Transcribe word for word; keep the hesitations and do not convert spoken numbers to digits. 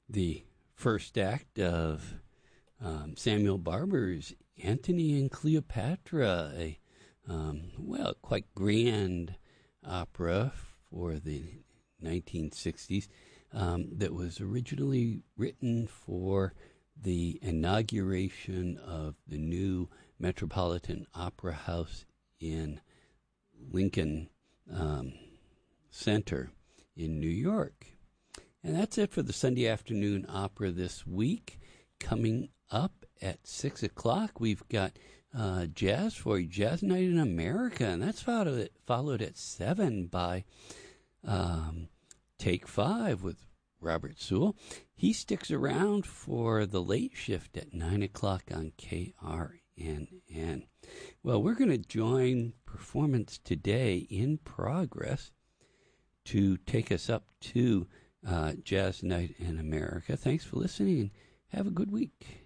the first act of um, Samuel Barber's Antony and Cleopatra, a um, well, quite grand opera for the nineteen sixties um, that was originally written for the inauguration of the new Metropolitan Opera House in Lincoln um, Center in New York. And that's it for the Sunday afternoon opera this week. Coming up at six o'clock, we've got uh, jazz for you, Jazz Night in America, and that's followed, followed at seven by um, Take Five with Robert Sewell. He sticks around for the late shift at nine o'clock on K R N N. Well, we're going to join Performance Today in Progress to take us up to uh, Jazz Night in America. Thanks for listening and have a good week.